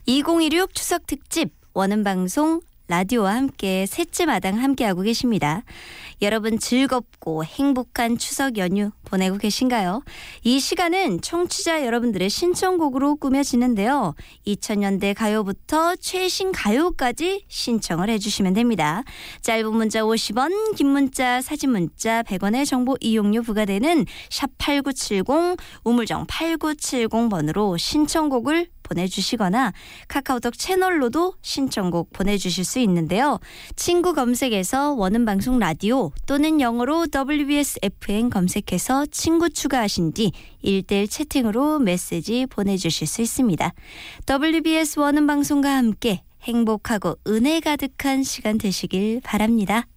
2016 추석 특집 원음방송 라디오와 함께 셋째 마당 함께하고 계십니다. 여러분 즐겁고 행복한 추석 연휴 보내고 계신가요? 이 시간은 청취자 여러분들의 신청곡으로 꾸며지는데요. 2000년대 가요부터 최신 가요까지 신청을 해주시면 됩니다. 짧은 문자 50원, 긴 문자, 사진 문자 100원의 정보 이용료 부과되는 샵8970 우물정 8970번으로 신청곡을 보내주시거나 카카오톡 채널로도 신청곡 보내주실 수 있는데요. 친구 검색에서 원음방송 라디오 또는 영어로 WBS FM 검색해서 친구 추가하신 뒤 1대1 채팅으로 메시지 보내주실 수 있습니다. WBS 원음방송과 함께 행복하고 은혜 가득한 시간 되시길 바랍니다.